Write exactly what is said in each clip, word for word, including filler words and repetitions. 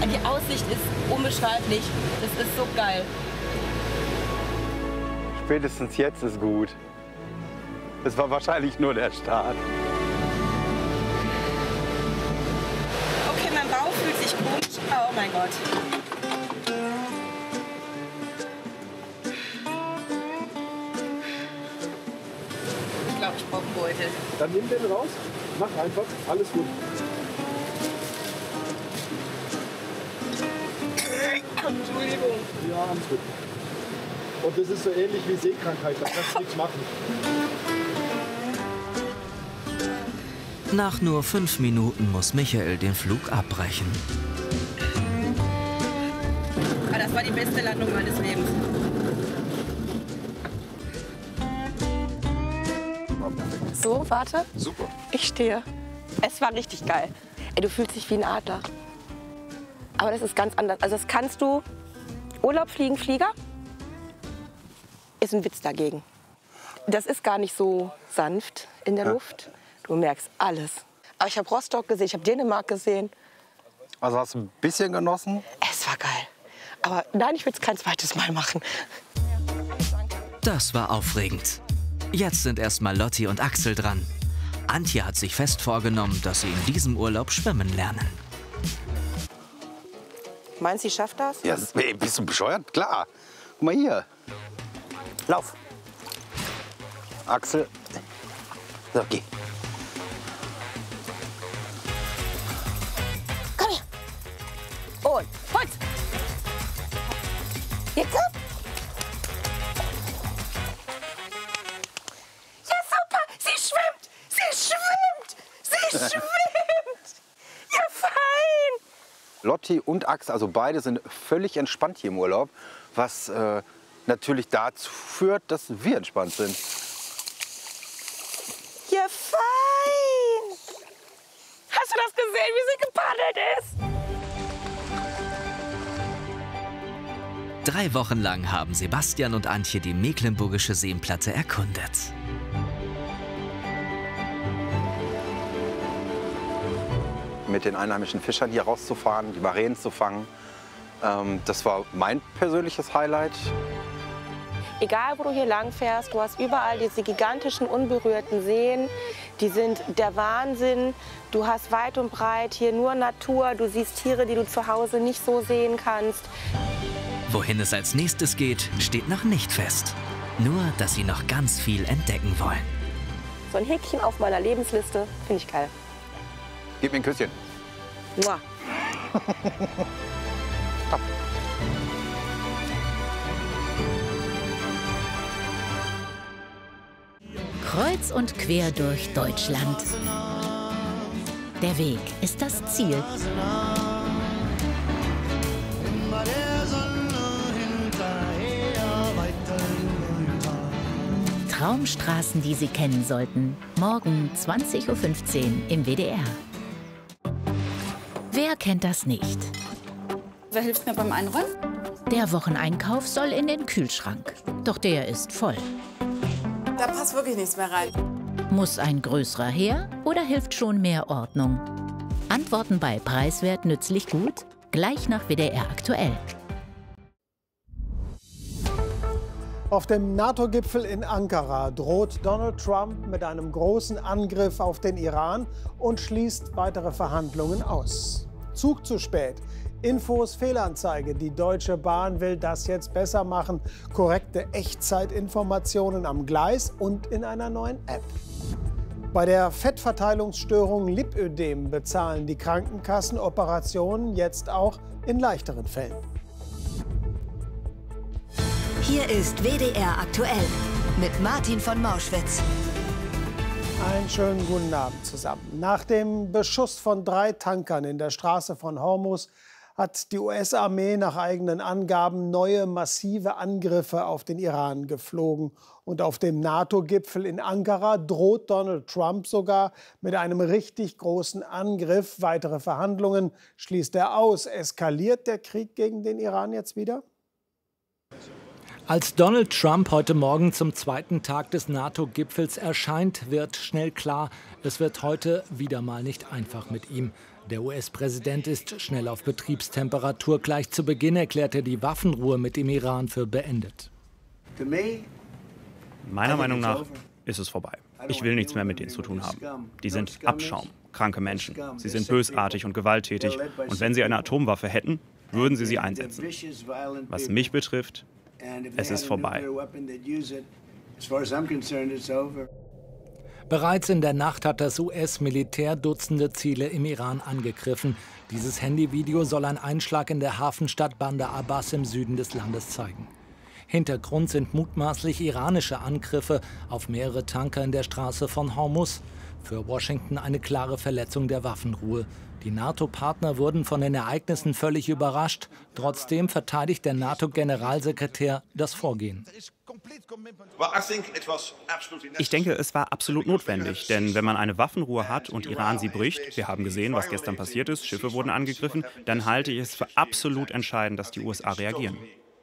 Die Aussicht ist unbeschreiblich. Das ist so geil. Spätestens jetzt ist gut. Es war wahrscheinlich nur der Start. Okay, mein Bauch fühlt sich komisch. Oh mein Gott. Ich glaube, ich brauche einen Beutel. Dann nimm den raus. Mach einfach. Alles gut. Entschuldigung. Ja, alles gut. Und das ist so ähnlich wie Seekrankheit. Da kannst du nichts machen. Nach nur fünf Minuten muss Michael den Flug abbrechen. Aber das war die beste Landung meines Lebens. So, warte. Super. Ich stehe. Es war richtig geil. Ey, du fühlst dich wie ein Adler. Aber das ist ganz anders. Also das kannst du... Urlaub fliegen, Flieger, ist ein Witz dagegen. Das ist gar nicht so sanft in der Luft. Du merkst alles. Aber ich habe Rostock gesehen, ich habe Dänemark gesehen. Also hast du ein bisschen genossen? Es war geil. Aber nein, ich will es kein zweites Mal machen. Das war aufregend. Jetzt sind erstmal Lotti und Axel dran. Antje hat sich fest vorgenommen, dass sie in diesem Urlaub schwimmen lernen. Meinst du, sie schafft das? Ja, ey, bist du bescheuert? Klar. Guck mal hier. Lauf. Axel. So, geh. Komm her. Und Holz. Jetzt komm. Ja, super. Sie schwimmt. Sie schwimmt. Sie schwimmt. Ja, fein. Lotti und Axel, also beide sind völlig entspannt hier im Urlaub, was äh, natürlich dazu führt, dass wir entspannt sind. Ja, fein! Hast du das gesehen, wie sie gepaddelt ist? Drei Wochen lang haben Sebastian und Antje die Mecklenburgische Seenplatte erkundet. Mit den einheimischen Fischern hier rauszufahren, die Maränen zu fangen, ähm, das war mein persönliches Highlight. Egal, wo du hier lang fährst, du hast überall diese gigantischen, unberührten Seen. Die sind der Wahnsinn. Du hast weit und breit hier nur Natur. Du siehst Tiere, die du zu Hause nicht so sehen kannst. Wohin es als nächstes geht, steht noch nicht fest. Nur, dass sie noch ganz viel entdecken wollen. So ein Häkchen auf meiner Lebensliste, finde ich geil. Gib mir ein Küsschen. Mua. Kreuz und quer durch Deutschland. Der Weg ist das Ziel. Traumstraßen, die Sie kennen sollten. Morgen zwanzig Uhr fünfzehn im W D R. Wer kennt das nicht? Wer hilft mir beim Einräumen? Der Wocheneinkauf soll in den Kühlschrank. Doch der ist voll. Da passt wirklich nichts mehr rein. Muss ein größerer her oder hilft schon mehr Ordnung? Antworten bei Preiswert nützlich gut, gleich nach W D R aktuell. Auf dem NATO-Gipfel in Ankara droht Donald Trump mit einem großen Angriff auf den Iran und schließt weitere Verhandlungen aus. Zug zu spät. Infos Fehlanzeige. Die Deutsche Bahn will das jetzt besser machen. Korrekte Echtzeitinformationen am Gleis und in einer neuen App. Bei der Fettverteilungsstörung Lipödem bezahlen die Krankenkassen Operationen jetzt auch in leichteren Fällen. Hier ist W D R aktuell mit Martin von Mauschwitz. Einen schönen guten Abend zusammen. Nach dem Beschuss von drei Tankern in der Straße von Hormuz hat die U S-Armee nach eigenen Angaben neue massive Angriffe auf den Iran geflogen. Und auf dem NATO-Gipfel in Ankara droht Donald Trump sogar mit einem richtig großen Angriff. Weitere Verhandlungen schließt er aus. Eskaliert der Krieg gegen den Iran jetzt wieder? Als Donald Trump heute Morgen zum zweiten Tag des NATO-Gipfels erscheint, wird schnell klar, es wird heute wieder mal nicht einfach mit ihm. Der U S-Präsident ist schnell auf Betriebstemperatur. Gleich zu Beginn erklärt er die Waffenruhe mit dem Iran für beendet. Meiner Meinung nach ist es vorbei. Ich will nichts mehr mit denen zu tun haben. Die sind Abschaum, kranke Menschen. Sie sind bösartig und gewalttätig. Und wenn sie eine Atomwaffe hätten, würden sie sie einsetzen. Was mich betrifft, es ist vorbei. Bereits in der Nacht hat das U S-Militär Dutzende Ziele im Iran angegriffen. Dieses Handyvideo soll einen Einschlag in der Hafenstadt Bandar Abbas im Süden des Landes zeigen. Hintergrund sind mutmaßlich iranische Angriffe auf mehrere Tanker in der Straße von Hormuz. Für Washington eine klare Verletzung der Waffenruhe. Die NATO-Partner wurden von den Ereignissen völlig überrascht. Trotzdem verteidigt der NATO-Generalsekretär das Vorgehen. Ich denke, es war absolut notwendig, denn wenn man eine Waffenruhe hat und Iran sie bricht, wir haben gesehen, was gestern passiert ist, Schiffe wurden angegriffen, dann halte ich es für absolut entscheidend, dass die U S A reagieren.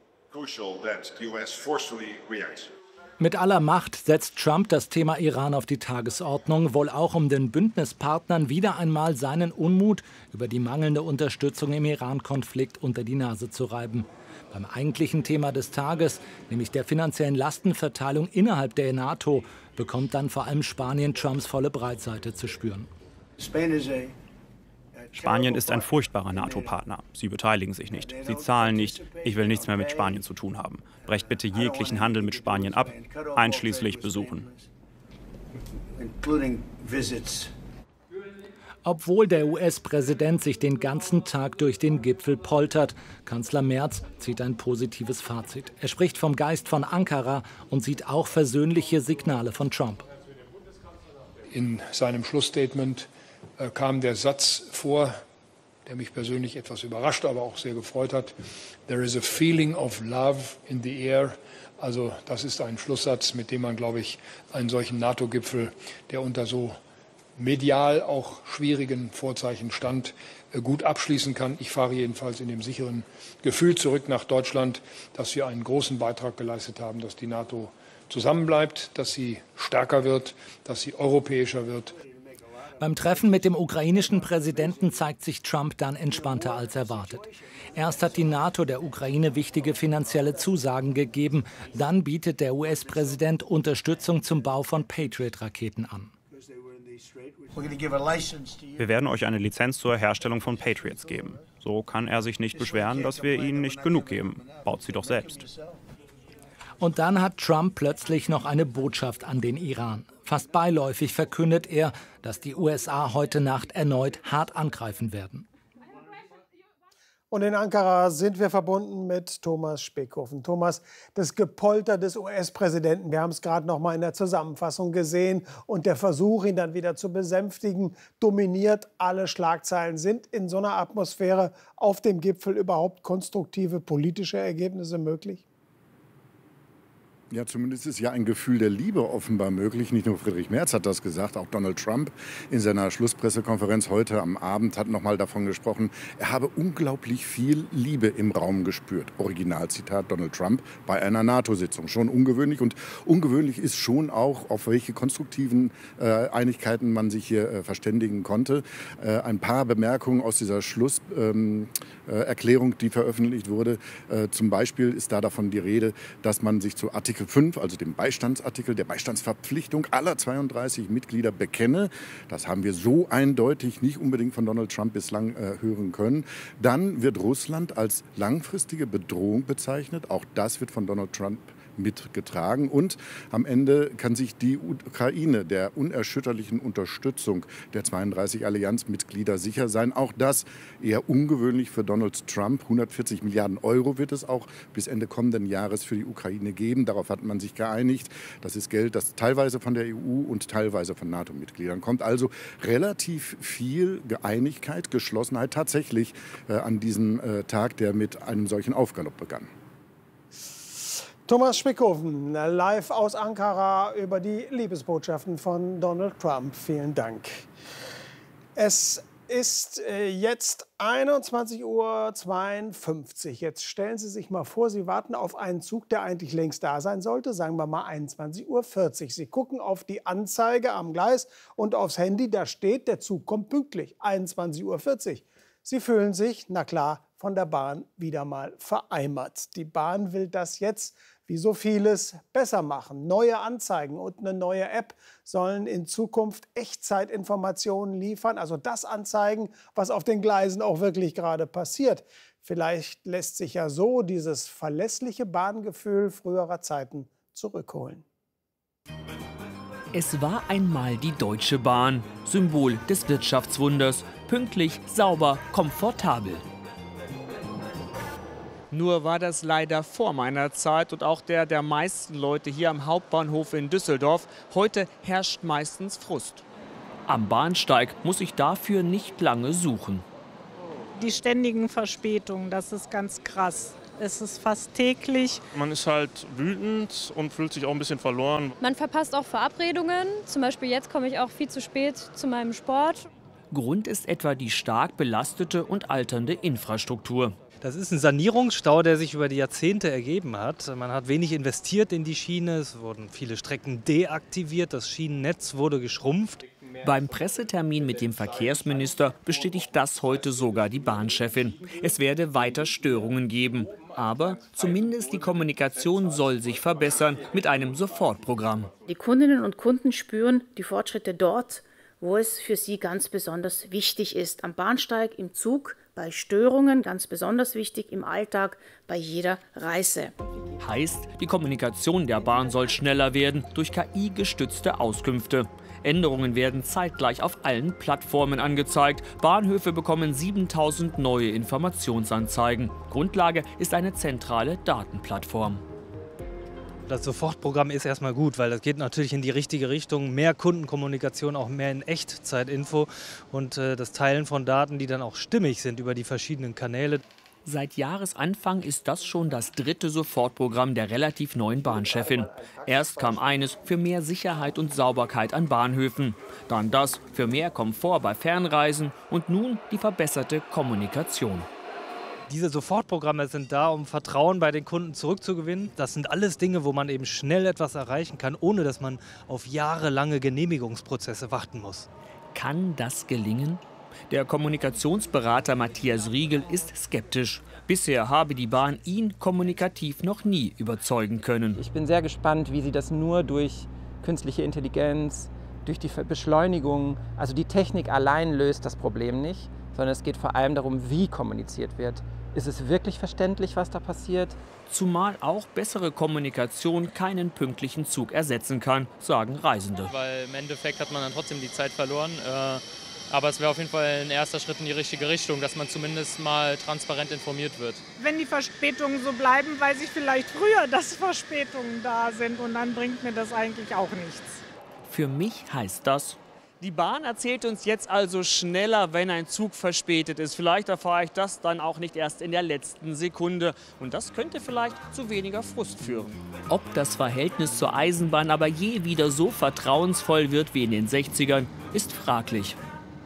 Mit aller Macht setzt Trump das Thema Iran auf die Tagesordnung, wohl auch um den Bündnispartnern wieder einmal seinen Unmut über die mangelnde Unterstützung im Iran-Konflikt unter die Nase zu reiben. Beim eigentlichen Thema des Tages, nämlich der finanziellen Lastenverteilung innerhalb der NATO, bekommt dann vor allem Spanien Trumps volle Breitseite zu spüren. Spanien ist ein furchtbarer NATO-Partner. Sie beteiligen sich nicht. Sie zahlen nicht. Ich will nichts mehr mit Spanien zu tun haben. Brecht bitte jeglichen Handel mit Spanien ab, einschließlich Besuchen. Obwohl der U S-Präsident sich den ganzen Tag durch den Gipfel poltert, Kanzler Merz zieht ein positives Fazit. Er spricht vom Geist von Ankara und sieht auch versöhnliche Signale von Trump. In seinem Schlussstatement kam der Satz vor, der mich persönlich etwas überrascht, aber auch sehr gefreut hat. There is a feeling of love in the air. Also das ist ein Schlusssatz, mit dem man, glaube ich, einen solchen NATO-Gipfel, der unter so medial auch schwierigen Vorzeichen stand, gut abschließen kann. Ich fahre jedenfalls in dem sicheren Gefühl zurück nach Deutschland, dass wir einen großen Beitrag geleistet haben, dass die NATO zusammenbleibt, dass sie stärker wird, dass sie europäischer wird. Beim Treffen mit dem ukrainischen Präsidenten zeigt sich Trump dann entspannter als erwartet. Erst hat die NATO der Ukraine wichtige finanzielle Zusagen gegeben, dann bietet der U S-Präsident Unterstützung zum Bau von Patriot-Raketen an. Wir werden euch eine Lizenz zur Herstellung von Patriots geben. So kann er sich nicht beschweren, dass wir ihnen nicht genug geben. Baut sie doch selbst. Und dann hat Trump plötzlich noch eine Botschaft an den Iran. Fast beiläufig verkündet er, dass die U S A heute Nacht erneut hart angreifen werden. Und in Ankara sind wir verbunden mit Thomas Speckhofen. Thomas, das Gepolter des U S-Präsidenten, wir haben es gerade noch mal in der Zusammenfassung gesehen, und der Versuch, ihn dann wieder zu besänftigen, dominiert alle Schlagzeilen. Sind in so einer Atmosphäre auf dem Gipfel überhaupt konstruktive politische Ergebnisse möglich? Ja, zumindest ist ja ein Gefühl der Liebe offenbar möglich. Nicht nur Friedrich Merz hat das gesagt, auch Donald Trump in seiner Schlusspressekonferenz heute am Abend hat noch mal davon gesprochen, er habe unglaublich viel Liebe im Raum gespürt. Originalzitat Donald Trump bei einer NATO-Sitzung. Schon ungewöhnlich, und ungewöhnlich ist schon auch, auf welche konstruktiven äh, Einigkeiten man sich hier äh, verständigen konnte. Äh, ein paar Bemerkungen aus dieser Schlusserklärung, ähm, äh, die veröffentlicht wurde. Äh, zum Beispiel ist da davon die Rede, dass man sich zu Artikel fünf, also dem Beistandsartikel, der Beistandsverpflichtung aller zweiunddreißig Mitglieder bekenne. Das haben wir so eindeutig nicht unbedingt von Donald Trump bislang äh, hören können. Dann wird Russland als langfristige Bedrohung bezeichnet. Auch das wird von Donald Trump mitgetragen. Und am Ende kann sich die Ukraine der unerschütterlichen Unterstützung der zweiunddreißig Allianzmitglieder sicher sein. Auch das eher ungewöhnlich für Donald Trump. hundertvierzig Milliarden Euro wird es auch bis Ende kommenden Jahres für die Ukraine geben. Darauf hat man sich geeinigt. Das ist Geld, das teilweise von der E U und teilweise von NATO-Mitgliedern kommt. Also relativ viel Einigkeit, Geschlossenheit tatsächlich äh, an diesem äh, Tag, der mit einem solchen Aufgalopp begann. Thomas Speckhofen, live aus Ankara über die Liebesbotschaften von Donald Trump. Vielen Dank. Es ist äh, jetzt einundzwanzig Uhr zweiundfünfzig. Jetzt stellen Sie sich mal vor, Sie warten auf einen Zug, der eigentlich längst da sein sollte, sagen wir mal einundzwanzig Uhr vierzig. Sie gucken auf die Anzeige am Gleis und aufs Handy, da steht, der Zug kommt pünktlich, einundzwanzig Uhr vierzig. Sie fühlen sich, na klar, von der Bahn wieder mal vereimert. Die Bahn will das jetzt, wie so vieles, besser machen. Neue Anzeigen und eine neue App sollen in Zukunft Echtzeitinformationen liefern, also das anzeigen, was auf den Gleisen auch wirklich gerade passiert. Vielleicht lässt sich ja so dieses verlässliche Bahngefühl früherer Zeiten zurückholen. Es war einmal die Deutsche Bahn, Symbol des Wirtschaftswunders, pünktlich, sauber, komfortabel. Nur war das leider vor meiner Zeit und auch der der meisten Leute hier am Hauptbahnhof in Düsseldorf. Heute herrscht meistens Frust. Am Bahnsteig muss ich dafür nicht lange suchen. Die ständigen Verspätungen, das ist ganz krass. Es ist fast täglich. Man ist halt wütend und fühlt sich auch ein bisschen verloren. Man verpasst auch Verabredungen. Zum Beispiel jetzt komme ich auch viel zu spät zu meinem Sport. Grund ist etwa die stark belastete und alternde Infrastruktur. Das ist ein Sanierungsstau, der sich über die Jahrzehnte ergeben hat. Man hat wenig investiert in die Schiene, es wurden viele Strecken deaktiviert, das Schienennetz wurde geschrumpft. Beim Pressetermin mit dem Verkehrsminister bestätigt das heute sogar die Bahnchefin. Es werde weiter Störungen geben. Aber zumindest die Kommunikation soll sich verbessern mit einem Sofortprogramm. Die Kundinnen und Kunden spüren die Fortschritte dort, wo es für sie ganz besonders wichtig ist. Am Bahnsteig, im Zug, bei Störungen, ganz besonders wichtig, im Alltag, bei jeder Reise. Heißt, die Kommunikation der Bahn soll schneller werden durch K I-gestützte Auskünfte. Änderungen werden zeitgleich auf allen Plattformen angezeigt. Bahnhöfe bekommen siebentausend neue Informationsanzeigen. Grundlage ist eine zentrale Datenplattform. Das Sofortprogramm ist erstmal gut, weil das geht natürlich in die richtige Richtung. Mehr Kundenkommunikation, auch mehr in Echtzeitinfo und äh, das Teilen von Daten, die dann auch stimmig sind über die verschiedenen Kanäle. Seit Jahresanfang ist das schon das dritte Sofortprogramm der relativ neuen Bahnchefin. Erst kam eines für mehr Sicherheit und Sauberkeit an Bahnhöfen, dann das für mehr Komfort bei Fernreisen und nun die verbesserte Kommunikation. Diese Sofortprogramme sind da, um Vertrauen bei den Kunden zurückzugewinnen. Das sind alles Dinge, wo man eben schnell etwas erreichen kann, ohne dass man auf jahrelange Genehmigungsprozesse warten muss. Kann das gelingen? Der Kommunikationsberater Matthias Riegel ist skeptisch. Bisher habe die Bahn ihn kommunikativ noch nie überzeugen können. Ich bin sehr gespannt, wie sie das nur durch künstliche Intelligenz, durch die Beschleunigung, also die Technik allein löst das Problem nicht, sondern es geht vor allem darum, wie kommuniziert wird. Ist es wirklich verständlich, was da passiert? Zumal auch bessere Kommunikation keinen pünktlichen Zug ersetzen kann, sagen Reisende. Weil im Endeffekt hat man dann trotzdem die Zeit verloren. Äh, aber es wäre auf jeden Fall ein erster Schritt in die richtige Richtung, dass man zumindest mal transparent informiert wird. Wenn die Verspätungen so bleiben, weiß ich vielleicht früher, dass Verspätungen da sind. Und dann bringt mir das eigentlich auch nichts. Für mich heißt das: Die Bahn erzählt uns jetzt also schneller, wenn ein Zug verspätet ist. Vielleicht erfahre ich das dann auch nicht erst in der letzten Sekunde. Und das könnte vielleicht zu weniger Frust führen. Ob das Verhältnis zur Eisenbahn aber je wieder so vertrauensvoll wird wie in den sechzigern, ist fraglich.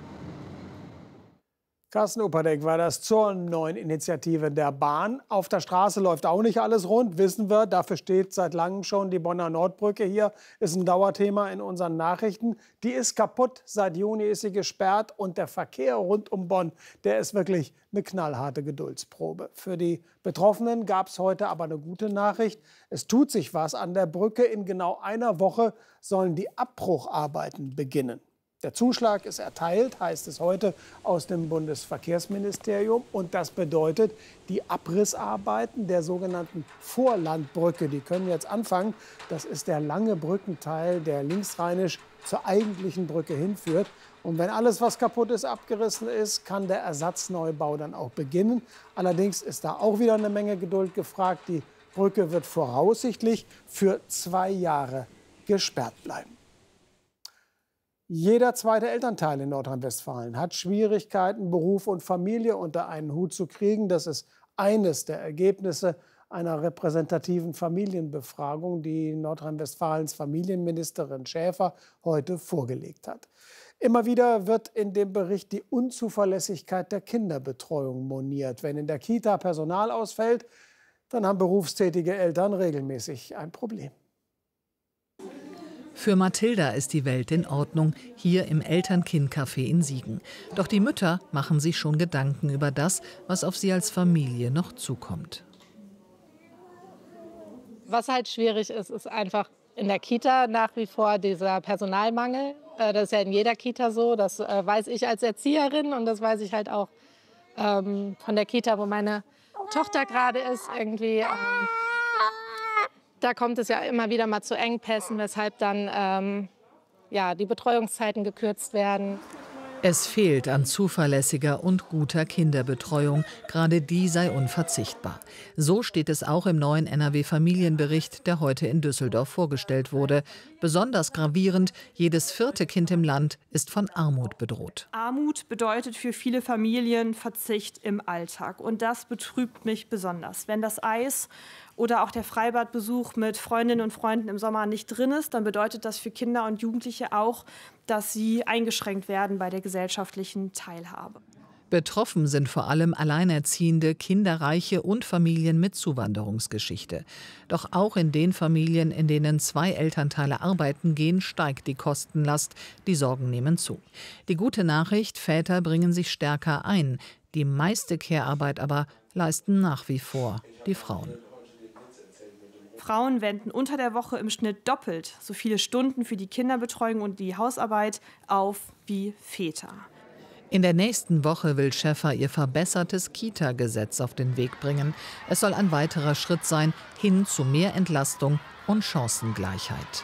Carsten Operdek war das zur neuen Initiative der Bahn. Auf der Straße läuft auch nicht alles rund, wissen wir. Dafür steht seit langem schon die Bonner Nordbrücke hier. Ist ein Dauerthema in unseren Nachrichten. Die ist kaputt. Seit Juni ist sie gesperrt. Und der Verkehr rund um Bonn, der ist wirklich eine knallharte Geduldsprobe. Für die Betroffenen gab es heute aber eine gute Nachricht. Es tut sich was an der Brücke. In genau einer Woche sollen die Abbrucharbeiten beginnen. Der Zuschlag ist erteilt, heißt es heute aus dem Bundesverkehrsministerium. Und das bedeutet, die Abrissarbeiten der sogenannten Vorlandbrücke, die können jetzt anfangen. Das ist der lange Brückenteil, der linksrheinisch zur eigentlichen Brücke hinführt. Und wenn alles, was kaputt ist, abgerissen ist, kann der Ersatzneubau dann auch beginnen. Allerdings ist da auch wieder eine Menge Geduld gefragt. Die Brücke wird voraussichtlich für zwei Jahre gesperrt bleiben. Jeder zweite Elternteil in Nordrhein-Westfalen hat Schwierigkeiten, Beruf und Familie unter einen Hut zu kriegen. Das ist eines der Ergebnisse einer repräsentativen Familienbefragung, die Nordrhein-Westfalens Familienministerin Schäfer heute vorgelegt hat. Immer wieder wird in dem Bericht die Unzuverlässigkeit der Kinderbetreuung moniert. Wenn in der Kita Personal ausfällt, dann haben berufstätige Eltern regelmäßig ein Problem. Für Mathilda ist die Welt in Ordnung, hier im Eltern-Kind-Café in Siegen. Doch die Mütter machen sich schon Gedanken über das, was auf sie als Familie noch zukommt. Was halt schwierig ist, ist einfach in der Kita nach wie vor dieser Personalmangel. Das ist ja in jeder Kita so, das weiß ich als Erzieherin und das weiß ich halt auch ähm, von der Kita, wo meine Tochter gerade ist. Irgendwie, ähm, da kommt es ja immer wieder mal zu Engpässen, weshalb dann ähm, ja, die Betreuungszeiten gekürzt werden. Es fehlt an zuverlässiger und guter Kinderbetreuung. Gerade die sei unverzichtbar. So steht es auch im neuen N R W-Familienbericht, der heute in Düsseldorf vorgestellt wurde. Besonders gravierend, jedes vierte Kind im Land ist von Armut bedroht. Armut bedeutet für viele Familien Verzicht im Alltag. Und das betrübt mich besonders. Wenn das Eis oder auch der Freibadbesuch mit Freundinnen und Freunden im Sommer nicht drin ist, dann bedeutet das für Kinder und Jugendliche auch, dass sie eingeschränkt werden bei der gesellschaftlichen Teilhabe. Betroffen sind vor allem Alleinerziehende, Kinderreiche und Familien mit Zuwanderungsgeschichte. Doch auch in den Familien, in denen zwei Elternteile arbeiten gehen, steigt die Kostenlast. Die Sorgen nehmen zu. Die gute Nachricht: Väter bringen sich stärker ein. Die meiste Care-Arbeit aber leisten nach wie vor die Frauen. Frauen wenden unter der Woche im Schnitt doppelt so viele Stunden für die Kinderbetreuung und die Hausarbeit auf wie Väter. In der nächsten Woche will Schäffer ihr verbessertes Kita-Gesetz auf den Weg bringen. Es soll ein weiterer Schritt sein hin zu mehr Entlastung und Chancengleichheit.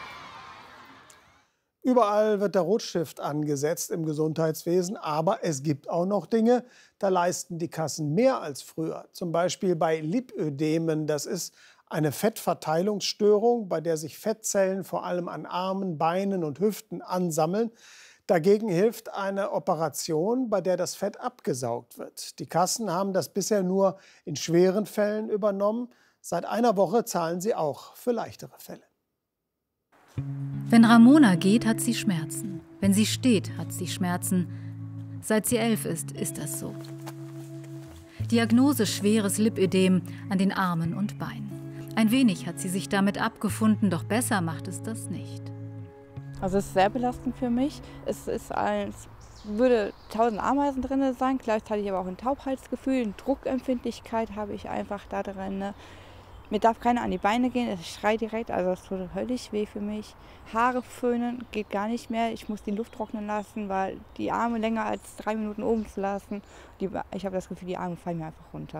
Überall wird der Rotstift angesetzt im Gesundheitswesen, aber es gibt auch noch Dinge, da leisten die Kassen mehr als früher. Zum Beispiel bei Lipödemen, das ist eine Fettverteilungsstörung, bei der sich Fettzellen vor allem an Armen, Beinen und Hüften ansammeln. Dagegen hilft eine Operation, bei der das Fett abgesaugt wird. Die Kassen haben das bisher nur in schweren Fällen übernommen. Seit einer Woche zahlen sie auch für leichtere Fälle. Wenn Ramona geht, hat sie Schmerzen. Wenn sie steht, hat sie Schmerzen. Seit sie elf ist, ist das so. Diagnose schweres Lipödem an den Armen und Beinen. Ein wenig hat sie sich damit abgefunden, doch besser macht es das nicht. Also es ist sehr belastend für mich. Es ist, als würde tausend Ameisen drin sein. Gleichzeitig aber auch ein Taubheitsgefühl, eine Druckempfindlichkeit habe ich einfach da drin. Mir darf keiner an die Beine gehen, ich schreie direkt, also das tut höllisch weh für mich. Haare föhnen geht gar nicht mehr, ich muss die Luft trocknen lassen, weil die Arme länger als drei Minuten oben zu lassen, die, ich habe das Gefühl, die Arme fallen mir einfach runter.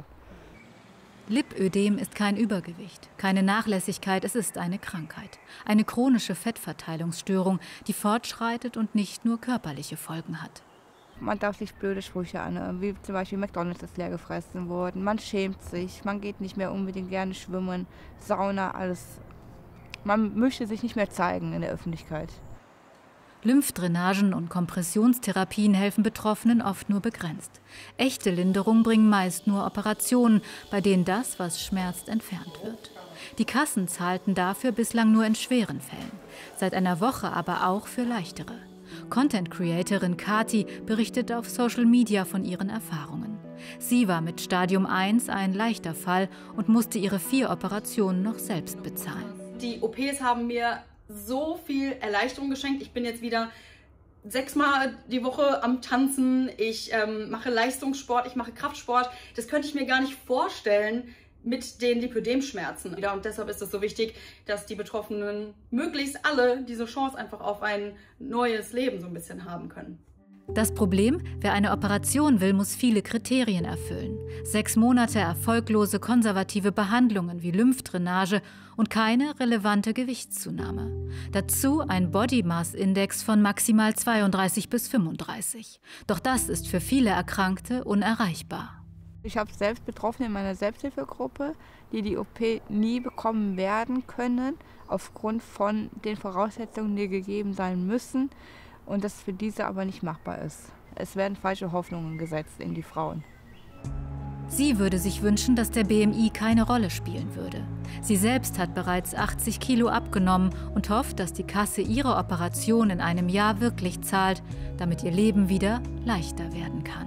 Lipödem ist kein Übergewicht, keine Nachlässigkeit, es ist eine Krankheit. Eine chronische Fettverteilungsstörung, die fortschreitet und nicht nur körperliche Folgen hat. Man darf sich blöde Sprüche an, wie zum Beispiel McDonald's ist leer gefressen worden. Man schämt sich, man geht nicht mehr unbedingt gerne schwimmen, Sauna, alles. Man möchte sich nicht mehr zeigen in der Öffentlichkeit. Lymphdrainagen und Kompressionstherapien helfen Betroffenen oft nur begrenzt. Echte Linderung bringen meist nur Operationen, bei denen das, was schmerzt, entfernt wird. Die Kassen zahlten dafür bislang nur in schweren Fällen, seit einer Woche aber auch für leichtere. Content-Creatorin Kati berichtet auf Social Media von ihren Erfahrungen. Sie war mit Stadium eins ein leichter Fall und musste ihre vier Operationen noch selbst bezahlen. Die O Ps haben mir so viel Erleichterung geschenkt. Ich bin jetzt wieder sechsmal die Woche am Tanzen. Ich ähm, mache Leistungssport, ich mache Kraftsport. Das könnte ich mir gar nicht vorstellen mit den Lipödemschmerzen. Und deshalb ist es so wichtig, dass die Betroffenen möglichst alle diese Chance einfach auf ein neues Leben so ein bisschen haben können. Das Problem, wer eine Operation will, muss viele Kriterien erfüllen. Sechs Monate erfolglose konservative Behandlungen wie Lymphdrainage und keine relevante Gewichtszunahme. Dazu ein Body Mass Index von maximal zweiunddreißig bis fünfunddreißig. Doch das ist für viele Erkrankte unerreichbar. Ich habe selbst Betroffene in meiner Selbsthilfegruppe, die die O P nie bekommen werden können, aufgrund von den Voraussetzungen, die gegeben sein müssen. Und das für diese aber nicht machbar ist. Es werden falsche Hoffnungen gesetzt in die Frauen. Sie würde sich wünschen, dass der B M I keine Rolle spielen würde. Sie selbst hat bereits achtzig Kilo abgenommen und hofft, dass die Kasse ihre Operation in einem Jahr wirklich zahlt, damit ihr Leben wieder leichter werden kann.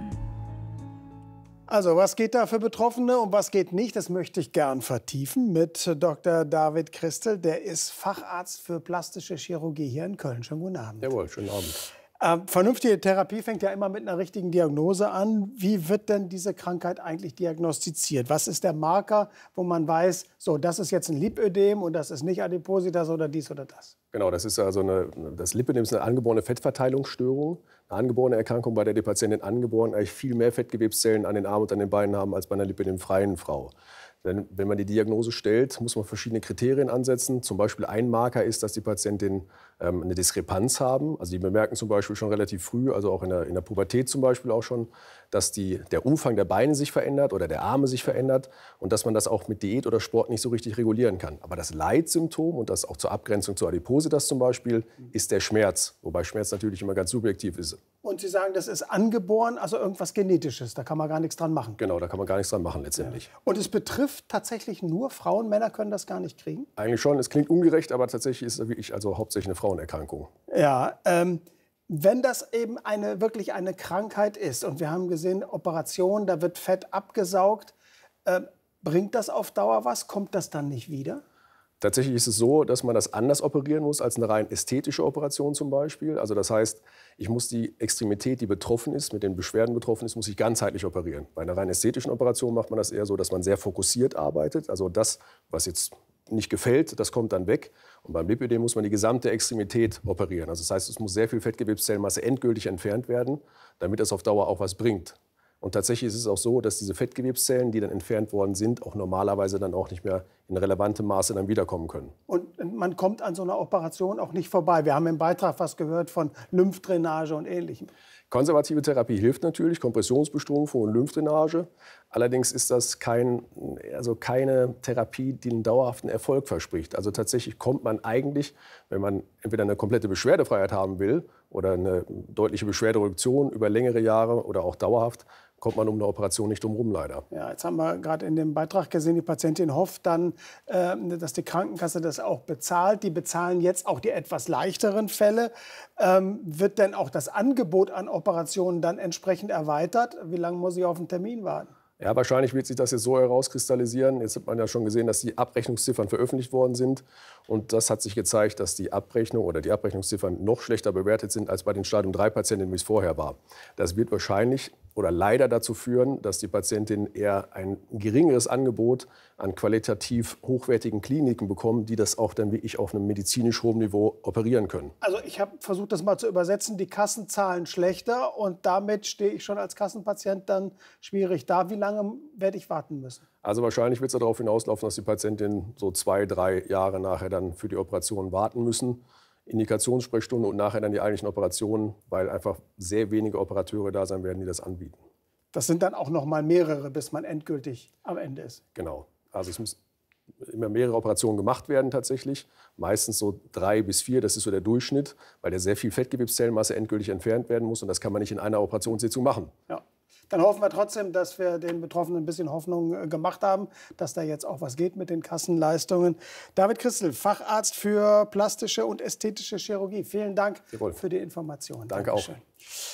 Also, was geht da für Betroffene und was geht nicht, das möchte ich gern vertiefen mit Doktor David Christel. Der ist Facharzt für plastische Chirurgie hier in Köln. Schönen guten Abend. Jawohl, schönen Abend. Äh, vernünftige Therapie fängt ja immer mit einer richtigen Diagnose an. Wie wird denn diese Krankheit eigentlich diagnostiziert? Was ist der Marker, wo man weiß, so, das ist jetzt ein Lipödem und das ist nicht Adipositas oder dies oder das? Genau, das ist also eine, das Lipödem ist eine angeborene Fettverteilungsstörung, eine angeborene Erkrankung, bei der die Patientin angeboren eigentlich viel mehr Fettgewebszellen an den Armen und an den Beinen haben als bei einer lipödemfreien Frau. Denn wenn man die Diagnose stellt, muss man verschiedene Kriterien ansetzen. Zum Beispiel ein Marker ist, dass die Patientin ähm, eine Diskrepanz haben. Also die bemerken zum Beispiel schon relativ früh, also auch in der, in der Pubertät zum Beispiel auch schon, dass die, der Umfang der Beine sich verändert oder der Arme sich verändert und dass man das auch mit Diät oder Sport nicht so richtig regulieren kann. Aber das Leitsymptom, und das auch zur Abgrenzung zur Adipositas zum Beispiel, ist der Schmerz. Wobei Schmerz natürlich immer ganz subjektiv ist. Und Sie sagen, das ist angeboren, also irgendwas Genetisches, da kann man gar nichts dran machen. Genau, da kann man gar nichts dran machen letztendlich. Ja. Und es betrifft tatsächlich nur Frauen, Männer können das gar nicht kriegen? Eigentlich schon, es klingt ungerecht, aber tatsächlich ist es wirklich also hauptsächlich eine Frauenerkrankung. Ja, ähm, wenn das eben eine, wirklich eine Krankheit ist und wir haben gesehen, Operation, da wird Fett abgesaugt, äh, bringt das auf Dauer was? Kommt das dann nicht wieder? Tatsächlich ist es so, dass man das anders operieren muss als eine rein ästhetische Operation zum Beispiel. Also das heißt, ich muss die Extremität, die betroffen ist, mit den Beschwerden betroffen ist, muss ich ganzheitlich operieren. Bei einer rein ästhetischen Operation macht man das eher so, dass man sehr fokussiert arbeitet. Also das, was jetzt nicht gefällt, das kommt dann weg. Und beim Lipödem muss man die gesamte Extremität operieren. Also das heißt, es muss sehr viel Fettgewebszellmasse endgültig entfernt werden, damit es auf Dauer auch was bringt. Und tatsächlich ist es auch so, dass diese Fettgewebszellen, die dann entfernt worden sind, auch normalerweise dann auch nicht mehr in relevantem Maße dann wiederkommen können. Und man kommt an so einer Operation auch nicht vorbei. Wir haben im Beitrag was gehört von Lymphdrainage und Ähnlichem. Konservative Therapie hilft natürlich, Kompressionsbestrumpfung und Lymphdrainage. Allerdings ist das kein, also keine Therapie, die einen dauerhaften Erfolg verspricht. Also tatsächlich kommt man eigentlich, wenn man entweder eine komplette Beschwerdefreiheit haben will oder eine deutliche Beschwerdereduktion über längere Jahre oder auch dauerhaft, kommt man um eine Operation nicht drumherum, leider. Ja, jetzt haben wir gerade in dem Beitrag gesehen, die Patientin hofft dann, äh, dass die Krankenkasse das auch bezahlt. Die bezahlen jetzt auch die etwas leichteren Fälle. Ähm, wird denn auch das Angebot an Operationen dann entsprechend erweitert? Wie lange muss ich auf einen Termin warten? Ja, wahrscheinlich wird sich das jetzt so herauskristallisieren. Jetzt hat man ja schon gesehen, dass die Abrechnungsziffern veröffentlicht worden sind. Und das hat sich gezeigt, dass die Abrechnung oder die Abrechnungsziffern noch schlechter bewertet sind als bei den Stadium drei Patienten, wie es vorher war. Das wird wahrscheinlich oder leider dazu führen, dass die Patientin eher ein geringeres Angebot an qualitativ hochwertigen Kliniken bekommen, die das auch dann wirklich auf einem medizinisch hohen Niveau operieren können. Also ich habe versucht, das mal zu übersetzen. Die Kassen zahlen schlechter und damit stehe ich schon als Kassenpatient dann schwierig da. Wie lange werde ich warten müssen? Also wahrscheinlich wird es darauf hinauslaufen, dass die Patientin so zwei, drei Jahre nachher dann für die Operation warten müssen. Indikationssprechstunde und nachher dann die eigentlichen Operationen, weil einfach sehr wenige Operateure da sein werden, die das anbieten. Das sind dann auch noch mal mehrere, bis man endgültig am Ende ist. Genau. Also es müssen immer mehrere Operationen gemacht werden tatsächlich. Meistens so drei bis vier, das ist so der Durchschnitt, weil ja sehr viel Fettgewebszellmasse endgültig entfernt werden muss und das kann man nicht in einer Operationssitzung machen. Ja. Dann hoffen wir trotzdem, dass wir den Betroffenen ein bisschen Hoffnung gemacht haben, dass da jetzt auch was geht mit den Kassenleistungen. David Christel, Facharzt für plastische und ästhetische Chirurgie. Vielen Dank Jawohl. Für die Information. Danke Dankeschön. Auch.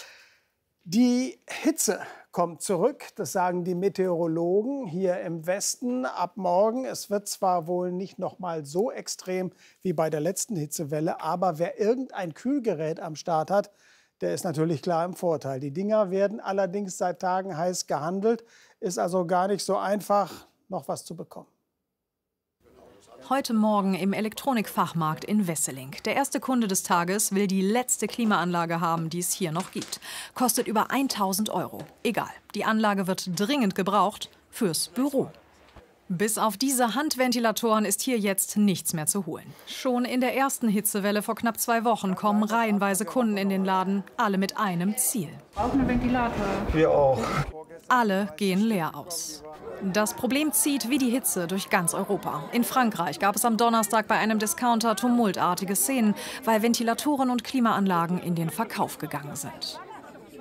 Die Hitze kommt zurück, das sagen die Meteorologen hier im Westen ab morgen. Es wird zwar wohl nicht noch mal so extrem wie bei der letzten Hitzewelle, aber wer irgendein Kühlgerät am Start hat, der ist natürlich klar im Vorteil. Die Dinger werden allerdings seit Tagen heiß gehandelt. Ist also gar nicht so einfach, noch was zu bekommen. Heute Morgen im Elektronikfachmarkt in Wesseling. Der erste Kunde des Tages will die letzte Klimaanlage haben, die es hier noch gibt. Kostet über tausend Euro. Egal, die Anlage wird dringend gebraucht fürs Büro. Bis auf diese Handventilatoren ist hier jetzt nichts mehr zu holen. Schon in der ersten Hitzewelle vor knapp zwei Wochen kommen reihenweise Kunden in den Laden, alle mit einem Ziel. Auch einen Ventilator. Wir auch. Alle gehen leer aus. Das Problem zieht wie die Hitze durch ganz Europa. In Frankreich gab es am Donnerstag bei einem Discounter tumultartige Szenen, weil Ventilatoren und Klimaanlagen in den Verkauf gegangen sind.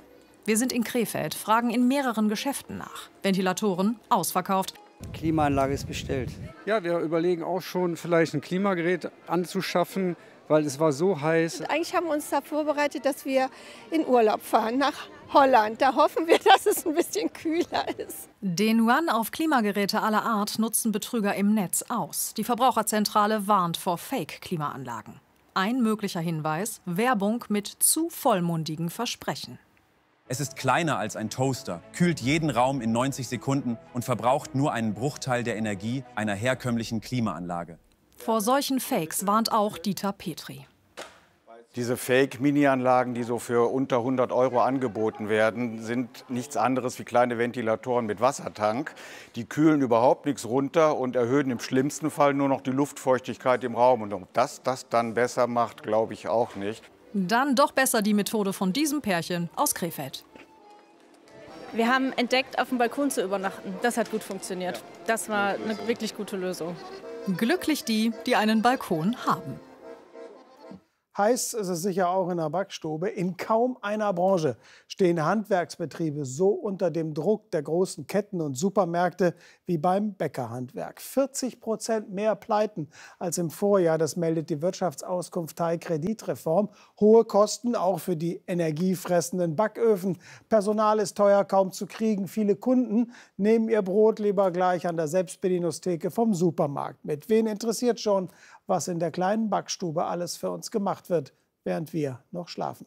Wir sind in Krefeld, fragen in mehreren Geschäften nach. Ventilatoren ausverkauft. Klimaanlage ist bestellt. Ja, wir überlegen auch schon, vielleicht ein Klimagerät anzuschaffen, weil es war so heiß. Und eigentlich haben wir uns da vorbereitet, dass wir in Urlaub fahren nach Holland. Da hoffen wir, dass es ein bisschen kühler ist. Den Run auf Klimageräte aller Art nutzen Betrüger im Netz aus. Die Verbraucherzentrale warnt vor Fake-Klimaanlagen. Ein möglicher Hinweis: Werbung mit zu vollmundigen Versprechen. Es ist kleiner als ein Toaster, kühlt jeden Raum in neunzig Sekunden und verbraucht nur einen Bruchteil der Energie einer herkömmlichen Klimaanlage. Vor solchen Fakes warnt auch Dieter Petri. Diese Fake-Mini-Anlagen, die so für unter hundert Euro angeboten werden, sind nichts anderes wie kleine Ventilatoren mit Wassertank. Die kühlen überhaupt nichts runter und erhöhen im schlimmsten Fall nur noch die Luftfeuchtigkeit im Raum. Und ob das das dann besser macht, glaube ich auch nicht. Dann doch besser die Methode von diesem Pärchen aus Krefeld. Wir haben entdeckt, auf dem Balkon zu übernachten. Das hat gut funktioniert. Das war eine wirklich gute Lösung. Glücklich die, die einen Balkon haben. Heiß ist es sicher auch in der Backstube. In kaum einer Branche stehen Handwerksbetriebe so unter dem Druck der großen Ketten und Supermärkte wie beim Bäckerhandwerk. vierzig Prozent mehr Pleiten als im Vorjahr, das meldet die Wirtschaftsauskunft Teil Kreditreform. Hohe Kosten auch für die energiefressenden Backöfen. Personal ist teuer, kaum zu kriegen. Viele Kunden nehmen ihr Brot lieber gleich an der Selbstbedienungstheke vom Supermarkt mit. Wen interessiert schon, was in der kleinen Backstube alles für uns gemacht wird, während wir noch schlafen?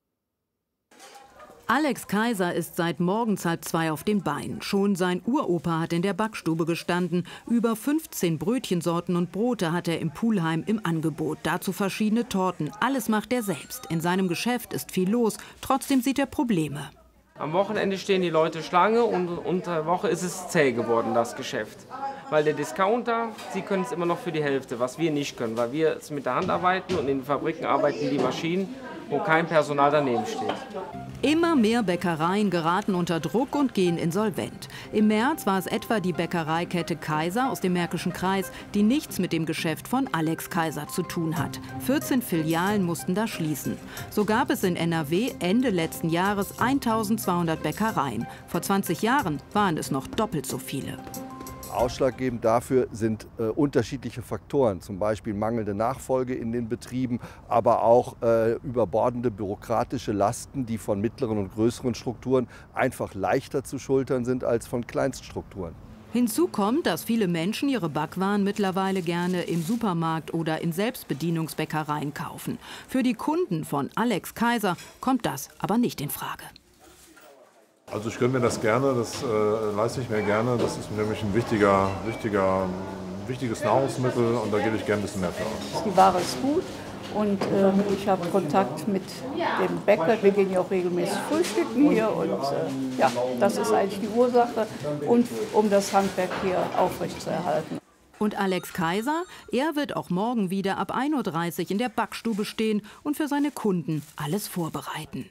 Alex Kaiser ist seit morgens halb zwei auf den Beinen. Schon sein Uropa hat in der Backstube gestanden. Über fünfzehn Brötchensorten und Brote hat er im Pulheim im Angebot. Dazu verschiedene Torten. Alles macht er selbst. In seinem Geschäft ist viel los. Trotzdem sieht er Probleme. Am Wochenende stehen die Leute Schlange und unter der Woche ist es zäh geworden, das Geschäft. Weil der Discounter, sie können es immer noch für die Hälfte, was wir nicht können. Weil wir es mit der Hand arbeiten und in den Fabriken arbeiten die Maschinen, wo kein Personal daneben steht. Immer mehr Bäckereien geraten unter Druck und gehen insolvent. Im März war es etwa die Bäckereikette Kaiser aus dem Märkischen Kreis, die nichts mit dem Geschäft von Alex Kaiser zu tun hat. vierzehn Filialen mussten da schließen. So gab es in N R W Ende letzten Jahres eintausendzweihundert Bäckereien. Vor zwanzig Jahren waren es noch doppelt so viele. Ausschlaggebend dafür sind äh, unterschiedliche Faktoren, zum Beispiel mangelnde Nachfolge in den Betrieben, aber auch äh, überbordende bürokratische Lasten, die von mittleren und größeren Strukturen einfach leichter zu schultern sind als von Kleinststrukturen. Hinzu kommt, dass viele Menschen ihre Backwaren mittlerweile gerne im Supermarkt oder in Selbstbedienungsbäckereien kaufen. Für die Kunden von Alex Kaiser kommt das aber nicht in Frage. Also ich gönne mir das gerne, das äh, leiste ich mir gerne. Das ist nämlich ein wichtiger, wichtiger, wichtiges Nahrungsmittel und da gebe ich gerne ein bisschen mehr für aus. Die Ware ist gut und äh, ich habe Kontakt mit dem Bäcker. Wir gehen ja auch regelmäßig frühstücken hier und äh, ja, das ist eigentlich die Ursache und um das Handwerk hier aufrechtzuerhalten. Und Alex Kaiser, er wird auch morgen wieder ab ein Uhr dreißig in der Backstube stehen und für seine Kunden alles vorbereiten.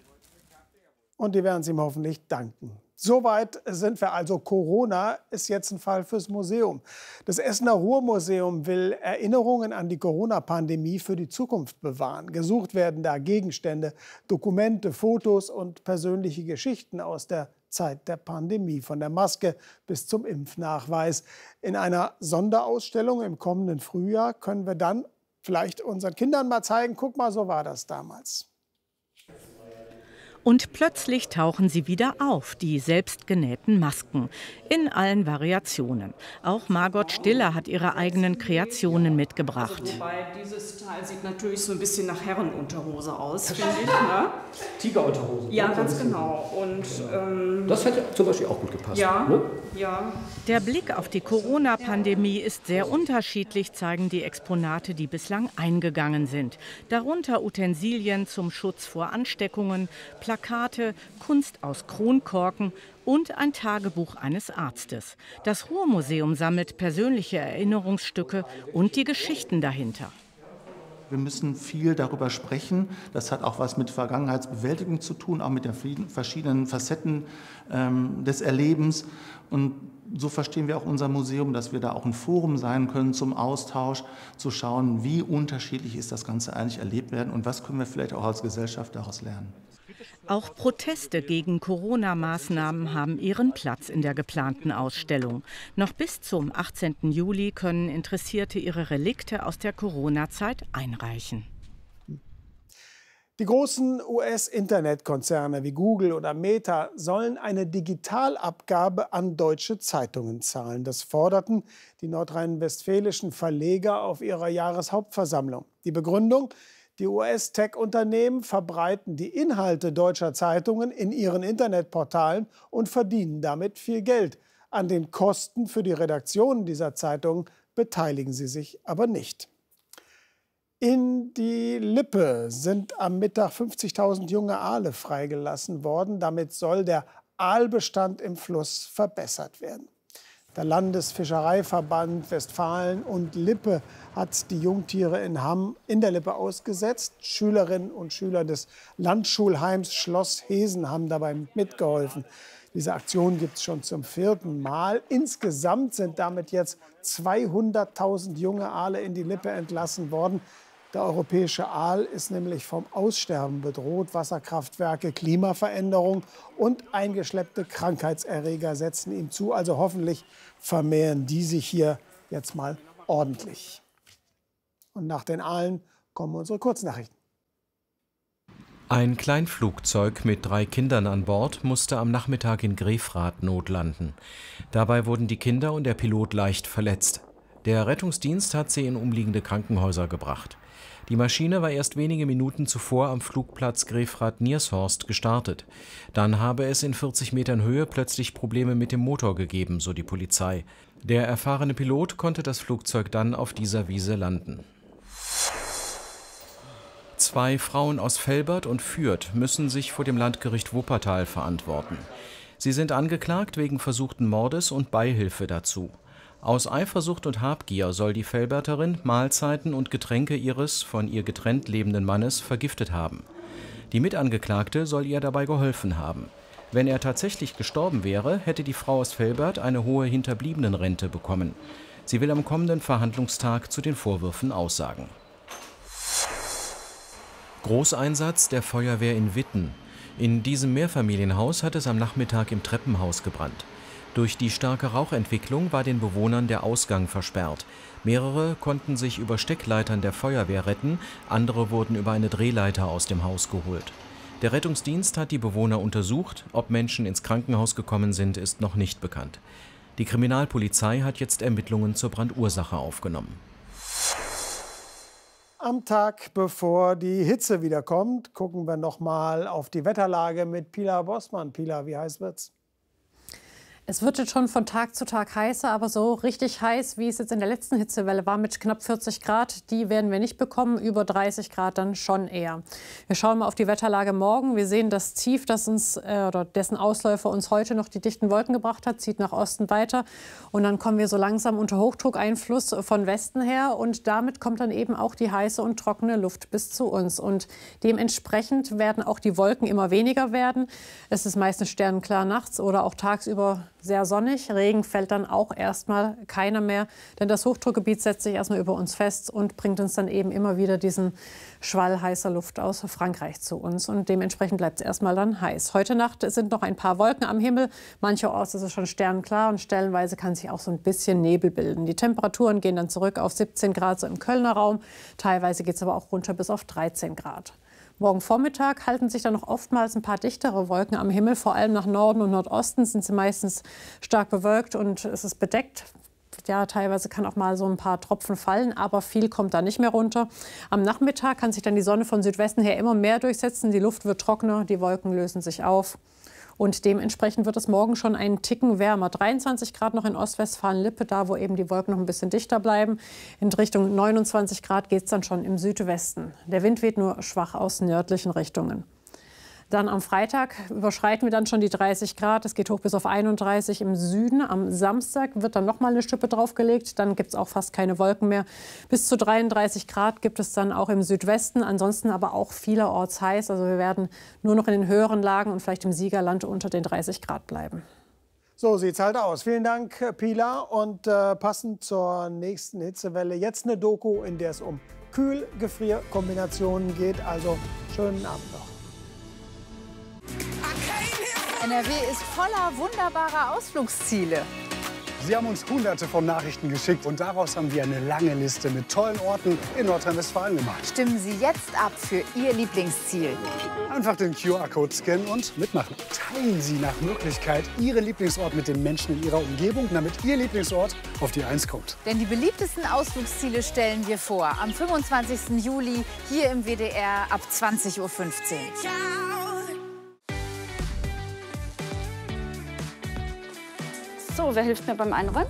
Und die werden es ihm hoffentlich danken. Soweit sind wir also. Corona ist jetzt ein Fall fürs Museum. Das Essener Ruhrmuseum will Erinnerungen an die Corona-Pandemie für die Zukunft bewahren. Gesucht werden da Gegenstände, Dokumente, Fotos und persönliche Geschichten aus der Zeit der Pandemie, von der Maske bis zum Impfnachweis. In einer Sonderausstellung im kommenden Frühjahr können wir dann vielleicht unseren Kindern mal zeigen, guck mal, so war das damals. Und plötzlich tauchen sie wieder auf, die selbstgenähten Masken, in allen Variationen. Auch Margot Stiller hat ihre eigenen Kreationen mitgebracht. Also, wobei dieses Teil sieht natürlich so ein bisschen nach Herrenunterhose aus, finde ich. Ne? Tigerunterhose. Ja, ganz genau. Und, ähm, das hätte zum Beispiel auch gut gepasst. Ja, ne? ja. Der Blick auf die Corona-Pandemie ist sehr unterschiedlich, zeigen die Exponate, die bislang eingegangen sind. Darunter Utensilien zum Schutz vor Ansteckungen, Plakate, Kunst aus Kronkorken und ein Tagebuch eines Arztes. Das Ruhrmuseum sammelt persönliche Erinnerungsstücke und die Geschichten dahinter. Wir müssen viel darüber sprechen. Das hat auch was mit Vergangenheitsbewältigung zu tun, auch mit den verschiedenen Facetten ähm, des Erlebens. Und so verstehen wir auch unser Museum, dass wir da auch ein Forum sein können zum Austausch, zu schauen, wie unterschiedlich ist das Ganze eigentlich erlebt werden und was können wir vielleicht auch als Gesellschaft daraus lernen. Auch Proteste gegen Corona-Maßnahmen haben ihren Platz in der geplanten Ausstellung. Noch bis zum achtzehnten Juli können Interessierte ihre Relikte aus der Corona-Zeit einreichen. Die großen U S-Internetkonzerne wie Google oder Meta sollen eine Digitalabgabe an deutsche Zeitungen zahlen. Das forderten die nordrhein-westfälischen Verleger auf ihrer Jahreshauptversammlung. Die Begründung: Die U S-Tech-Unternehmen verbreiten die Inhalte deutscher Zeitungen in ihren Internetportalen und verdienen damit viel Geld. An den Kosten für die Redaktion dieser Zeitungen beteiligen sie sich aber nicht. In die Lippe sind am Mittag fünfzigtausend junge Aale freigelassen worden. Damit soll der Aalbestand im Fluss verbessert werden. Der Landesfischereiverband Westfalen und Lippe hat die Jungtiere in Hamm in der Lippe ausgesetzt. Schülerinnen und Schüler des Landschulheims Schloss Hesen haben dabei mitgeholfen. Diese Aktion gibt es schon zum vierten Mal. Insgesamt sind damit jetzt zweihunderttausend junge Aale in die Lippe entlassen worden. Der europäische Aal ist nämlich vom Aussterben bedroht. Wasserkraftwerke, Klimaveränderung und eingeschleppte Krankheitserreger setzen ihm zu. Also hoffentlich vermehren die sich hier jetzt mal ordentlich. Und nach den Aalen kommen unsere Kurznachrichten. Ein Kleinflugzeug mit drei Kindern an Bord musste am Nachmittag in Grefrath notlanden. Dabei wurden die Kinder und der Pilot leicht verletzt. Der Rettungsdienst hat sie in umliegende Krankenhäuser gebracht. Die Maschine war erst wenige Minuten zuvor am Flugplatz Grefrath-Niershorst gestartet. Dann habe es in vierzig Metern Höhe plötzlich Probleme mit dem Motor gegeben, so die Polizei. Der erfahrene Pilot konnte das Flugzeug dann auf dieser Wiese landen. Zwei Frauen aus Velbert und Fürth müssen sich vor dem Landgericht Wuppertal verantworten. Sie sind angeklagt wegen versuchten Mordes und Beihilfe dazu. Aus Eifersucht und Habgier soll die Velberterin Mahlzeiten und Getränke ihres von ihr getrennt lebenden Mannes vergiftet haben. Die Mitangeklagte soll ihr dabei geholfen haben. Wenn er tatsächlich gestorben wäre, hätte die Frau aus Velbert eine hohe Hinterbliebenenrente bekommen. Sie will am kommenden Verhandlungstag zu den Vorwürfen aussagen. Großeinsatz der Feuerwehr in Witten. In diesem Mehrfamilienhaus hat es am Nachmittag im Treppenhaus gebrannt. Durch die starke Rauchentwicklung war den Bewohnern der Ausgang versperrt. Mehrere konnten sich über Steckleitern der Feuerwehr retten, andere wurden über eine Drehleiter aus dem Haus geholt. Der Rettungsdienst hat die Bewohner untersucht. Ob Menschen ins Krankenhaus gekommen sind, ist noch nicht bekannt. Die Kriminalpolizei hat jetzt Ermittlungen zur Brandursache aufgenommen. Am Tag, bevor die Hitze wieder kommt, gucken wir noch mal auf die Wetterlage mit Pilar Bossmann. Pilar, wie heiß wird's? Es wird jetzt schon von Tag zu Tag heißer, aber so richtig heiß, wie es jetzt in der letzten Hitzewelle war, mit knapp vierzig Grad, die werden wir nicht bekommen. Über dreißig Grad dann schon eher. Wir schauen mal auf die Wetterlage morgen. Wir sehen das Tief, das uns, äh, oder dessen Ausläufer uns heute noch die dichten Wolken gebracht hat, zieht nach Osten weiter. Und dann kommen wir so langsam unter Hochdruckeinfluss von Westen her. Und damit kommt dann eben auch die heiße und trockene Luft bis zu uns. Und dementsprechend werden auch die Wolken immer weniger werden. Es ist meistens sternenklar nachts oder auch tagsüber sehr sonnig. Regen fällt dann auch erstmal keiner mehr, denn das Hochdruckgebiet setzt sich erstmal über uns fest und bringt uns dann eben immer wieder diesen Schwall heißer Luft aus Frankreich zu uns. Und dementsprechend bleibt es erstmal dann heiß. Heute Nacht sind noch ein paar Wolken am Himmel. Mancherorts ist es schon sternenklar und stellenweise kann sich auch so ein bisschen Nebel bilden. Die Temperaturen gehen dann zurück auf siebzehn Grad so im Kölner Raum. Teilweise geht es aber auch runter bis auf dreizehn Grad. Morgen Vormittag halten sich dann noch oftmals ein paar dichtere Wolken am Himmel. Vor allem nach Norden und Nordosten sind sie meistens stark bewölkt und es ist bedeckt. Ja, teilweise kann auch mal so ein paar Tropfen fallen, aber viel kommt da nicht mehr runter. Am Nachmittag kann sich dann die Sonne von Südwesten her immer mehr durchsetzen. Die Luft wird trockener, die Wolken lösen sich auf. Und dementsprechend wird es morgen schon einen Ticken wärmer. dreiundzwanzig Grad noch in Ostwestfalen-Lippe, da wo eben die Wolken noch ein bisschen dichter bleiben. In Richtung neunundzwanzig Grad geht es dann schon im Südwesten. Der Wind weht nur schwach aus nördlichen Richtungen. Dann am Freitag überschreiten wir dann schon die dreißig Grad. Es geht hoch bis auf einunddreißig im Süden. Am Samstag wird dann noch mal eine Schippe draufgelegt. Dann gibt es auch fast keine Wolken mehr. Bis zu dreiunddreißig Grad gibt es dann auch im Südwesten. Ansonsten aber auch vielerorts heiß. Also wir werden nur noch in den höheren Lagen und vielleicht im Siegerland unter den dreißig Grad bleiben. So sieht es halt aus. Vielen Dank, Pilar. Und äh, passend zur nächsten Hitzewelle jetzt eine Doku, in der es um Kühl-Gefrier-Kombinationen geht. Also schönen Abend noch. N R W ist voller wunderbarer Ausflugsziele. Sie haben uns hunderte von Nachrichten geschickt und daraus haben wir eine lange Liste mit tollen Orten in Nordrhein-Westfalen gemacht. Stimmen Sie jetzt ab für Ihr Lieblingsziel. Einfach den Q R-Code scannen und mitmachen. Teilen Sie nach Möglichkeit Ihren Lieblingsort mit den Menschen in Ihrer Umgebung, damit Ihr Lieblingsort auf die eins kommt. Denn die beliebtesten Ausflugsziele stellen wir vor. Am fünfundzwanzigsten Juli hier im W D R ab zwanzig Uhr fünfzehn. So, wer hilft mir beim Einräumen?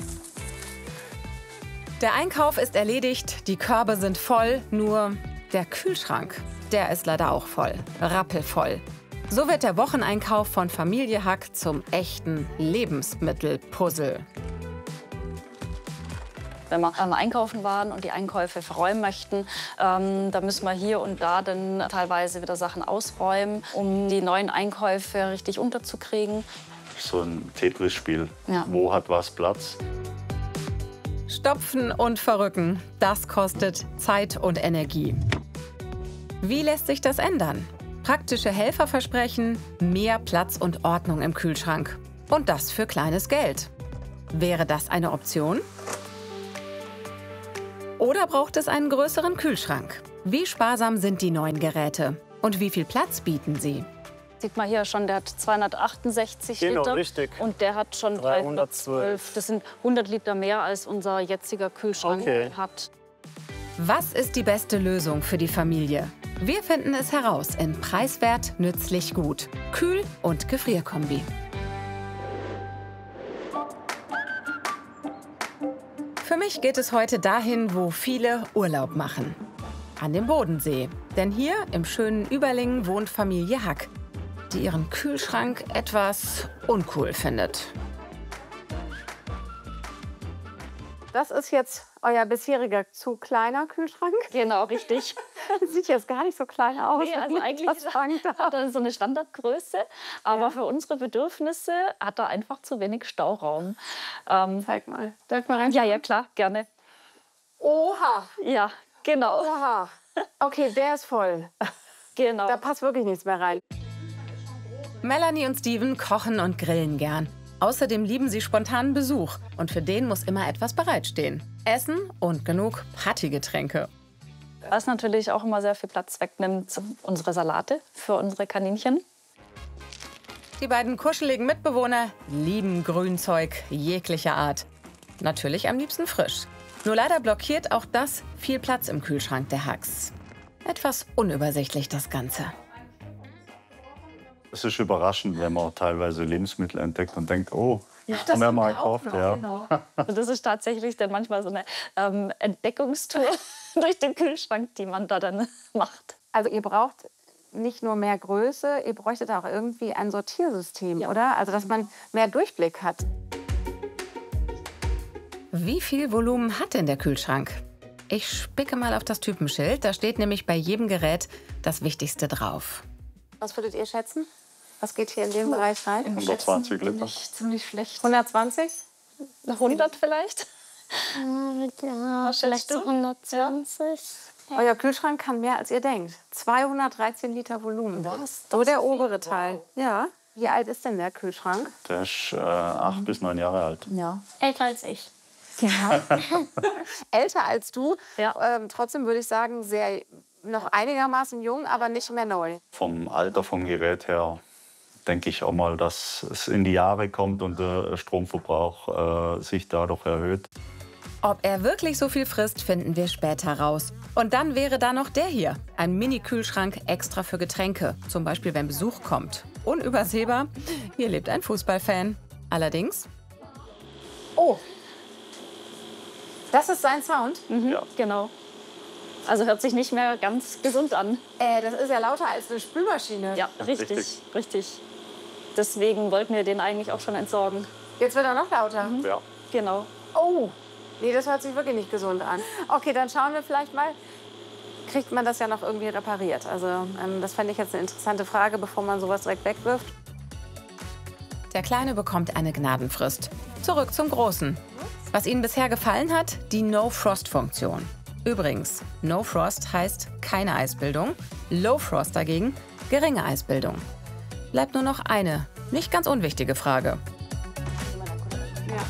Der Einkauf ist erledigt, die Körbe sind voll, nur der Kühlschrank, der ist leider auch voll, rappelvoll. So wird der Wocheneinkauf von Familie Hack zum echten Lebensmittelpuzzle. Wenn wir ähm, einkaufen waren und die Einkäufe verräumen möchten, ähm, dann müssen wir hier und da dann teilweise wieder Sachen ausräumen, um die neuen Einkäufe richtig unterzukriegen. So ein Tetris-Spiel. Ja. Wo hat was Platz? Stopfen und verrücken, das kostet Zeit und Energie. Wie lässt sich das ändern? Praktische Helfer versprechen mehr Platz und Ordnung im Kühlschrank. Und das für kleines Geld. Wäre das eine Option? Oder braucht es einen größeren Kühlschrank? Wie sparsam sind die neuen Geräte? Und wie viel Platz bieten sie? Sieht man hier schon, der hat zweihundertachtundsechzig Genau, Liter. richtig. Und der hat schon dreihundertzwölf. Das sind hundert Liter mehr, als unser jetziger Kühlschrank Okay. hat. Was ist die beste Lösung für die Familie? Wir finden es heraus in Preiswert, nützlich, gut. Kühl- und Gefrierkombi. Für mich geht es heute dahin, wo viele Urlaub machen. An den Bodensee. Denn hier im schönen Überlingen wohnt Familie Hack, die ihren Kühlschrank etwas uncool findet. Das ist jetzt euer bisheriger zu kleiner Kühlschrank? Genau, richtig. Das sieht jetzt gar nicht so klein aus. Nee, also eigentlich hat er so eine Standardgröße, aber ja. für unsere Bedürfnisse hat er einfach zu wenig Stauraum. Ähm, Zeig mal. Darf ich mal rein? Ja, ja, klar, gerne. Oha! Ja, genau. Oha! Okay, der ist voll. Genau. Da passt wirklich nichts mehr rein. Melanie und Steven kochen und grillen gern. Außerdem lieben sie spontanen Besuch und für den muss immer etwas bereitstehen. Essen und genug Partygetränke. Was natürlich auch immer sehr viel Platz wegnimmt, sind unsere Salate für unsere Kaninchen. Die beiden kuscheligen Mitbewohner lieben Grünzeug jeglicher Art. Natürlich am liebsten frisch. Nur leider blockiert auch das viel Platz im Kühlschrank der Hacks. Etwas unübersichtlich das Ganze. Es ist überraschend, wenn man teilweise Lebensmittel entdeckt und denkt, oh, Ja, haben das wir haben mal wir auch gekauft. noch, Ja. genau. Und das ist tatsächlich dann manchmal so eine ähm, Entdeckungstour durch den Kühlschrank, die man da dann macht. Also ihr braucht nicht nur mehr Größe, ihr bräuchtet auch irgendwie ein Sortiersystem, oder? Also dass man mehr Durchblick hat. Wie viel Volumen hat denn der Kühlschrank? Ich spicke mal auf das Typenschild. Da steht nämlich bei jedem Gerät das Wichtigste drauf. Was würdet ihr schätzen? Was geht hier in den Bereich rein? hundertzwanzig Liter. Ziemlich schlecht. hundertzwanzig? hundert vielleicht? Ja, vielleicht so hundertzwanzig. Euer Kühlschrank kann mehr, als ihr denkt. zweihundertdreizehn Liter Volumen. Was? So der obere Teil. Ja. Wie alt ist denn der Kühlschrank? Der ist äh, acht bis neun Jahre alt. Ja. Älter als ich. Ja. Älter als du. Ja. Ähm, trotzdem würde ich sagen, sehr noch einigermaßen jung, aber nicht mehr neu. Vom Alter vom Gerät her denke ich auch mal, dass es in die Jahre kommt und der Stromverbrauch äh, sich dadurch erhöht. Ob er wirklich so viel frisst, finden wir später raus. Und dann wäre da noch der hier. Ein Mini-Kühlschrank extra für Getränke. Zum Beispiel, wenn Besuch kommt. Unübersehbar, hier lebt ein Fußballfan. Allerdings... Oh, das ist sein Sound? Mhm, ja. Genau. Also hört sich nicht mehr ganz gesund an. Äh, das ist ja lauter als eine Spülmaschine. Ja, richtig, richtig, richtig. Deswegen wollten wir den eigentlich auch schon entsorgen. Jetzt wird er noch lauter? Mhm. Ja. Genau. Oh, nee, das hört sich wirklich nicht gesund an. Okay, dann schauen wir vielleicht mal, kriegt man das ja noch irgendwie repariert? Also ähm, das fände ich jetzt eine interessante Frage, bevor man sowas direkt wegwirft. Der Kleine bekommt eine Gnadenfrist. Zurück zum Großen. Was Ihnen bisher gefallen hat, die No-Frost-Funktion. Übrigens, No-Frost heißt keine Eisbildung, Low-Frost dagegen geringe Eisbildung. Bleibt nur noch eine Nicht ganz unwichtige Frage. Ja.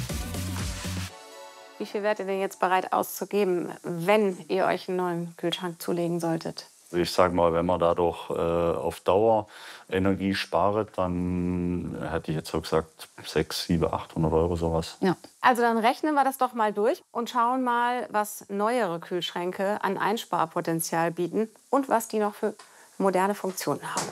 Wie viel wärt ihr denn jetzt bereit auszugeben, wenn ihr euch einen neuen Kühlschrank zulegen solltet? Ich sage mal, wenn man dadurch äh, auf Dauer Energie spart, dann hätte ich jetzt so gesagt sechshundert, siebenhundert, achthundert Euro sowas. Ja. Also dann rechnen wir das doch mal durch und schauen mal, was neuere Kühlschränke an Einsparpotenzial bieten und was die noch für moderne Funktionen haben.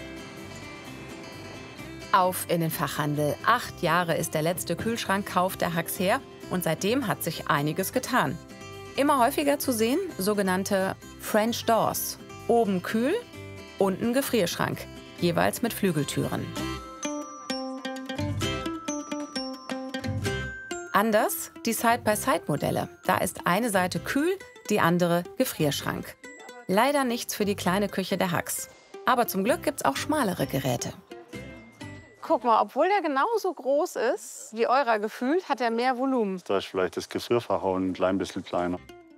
Auf in den Fachhandel. Acht Jahre ist der letzte Kühlschrankkauf der Hax her und seitdem hat sich einiges getan. Immer häufiger zu sehen sogenannte French Doors. Oben kühl, unten Gefrierschrank, jeweils mit Flügeltüren. Anders die Side-by-Side-Modelle. Da ist eine Seite kühl, die andere Gefrierschrank. Leider nichts für die kleine Küche der Hax. Aber zum Glück gibt's auch schmalere Geräte. Guck mal, obwohl der genauso groß ist wie eurer gefühlt, hat er mehr Volumen. Da ist vielleicht das Gefrierfach auch ein klein bisschen kleiner.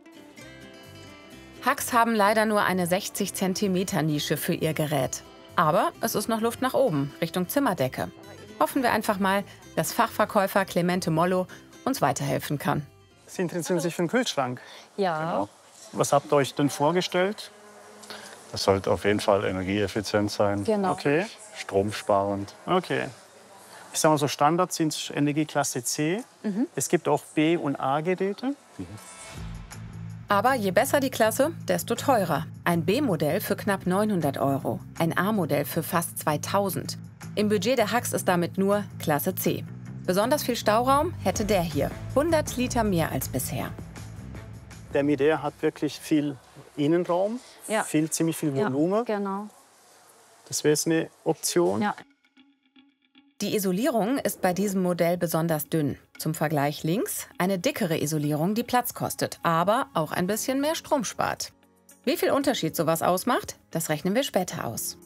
Hax haben leider nur eine sechzig Zentimeter Nische für ihr Gerät. Aber es ist noch Luft nach oben, Richtung Zimmerdecke. Hoffen wir einfach mal, dass Fachverkäufer Clemente Mollo uns weiterhelfen kann. Sie interessieren sich für einen Kühlschrank? Ja. Genau. Was habt ihr euch denn vorgestellt? Das sollte auf jeden Fall energieeffizient sein. Genau. Okay. Stromsparend. Okay. Ich sage mal so, Standard sind Energieklasse C. Mhm. Es gibt auch B- und A-Geräte. Mhm. Aber je besser die Klasse, desto teurer. Ein B-Modell für knapp neunhundert Euro, ein A-Modell für fast zweitausend. Im Budget der Hax ist damit nur Klasse C. Besonders viel Stauraum hätte der hier, hundert Liter mehr als bisher. Der Midea hat wirklich viel Innenraum, Ja. viel, ziemlich viel Volumen. Ja, genau. Das wäre jetzt eine Option. Ja. Die Isolierung ist bei diesem Modell besonders dünn. Zum Vergleich links eine dickere Isolierung, die Platz kostet, aber auch ein bisschen mehr Strom spart. Wie viel Unterschied sowas ausmacht, das rechnen wir später aus.